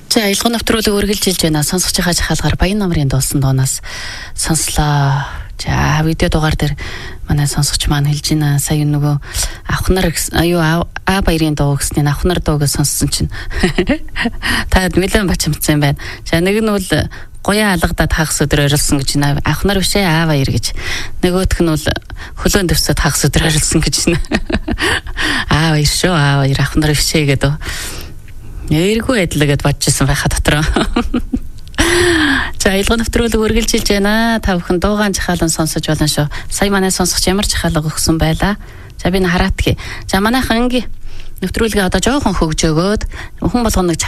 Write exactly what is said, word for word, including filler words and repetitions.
За аялал навтруулыг үргэлжилж байна. Сонсож байгаа жахалгаар Баян намрын дуулсан дуунаас сонслоо. За видео дугаар дээр манай сонсогч маань хэлж байна. Сая нөгөө авхнар аюу а баярын дуу гэснээр авхнар дуу гэж сонссон чинь та нэлээд бачимдсан байна. За нэг нь бол гоёа алгадаад хагас өдөр орилсон гэж байна. Авхнар бишээ а баяр гэж. Нөгөөх нь бол хөлөөн дэвсэд хагас өдөр орилсон гэж байна. А баяр шүү а баяр авхнар бишээ гэдэг. Нэргүй эдлэгэд бодчихсон байха дотроо. За аялал навтруулыг үргэлжилж байна. Та бүхэн дуугаан жахаалан сонсож болно шүү. Сая манай сонсогч ямар жахаалга өгсөн байлаа. За би н хараатгий. За манайхан ингийн навтруулыг одоо жоохон хөгжөөгөөд хүн болгоныг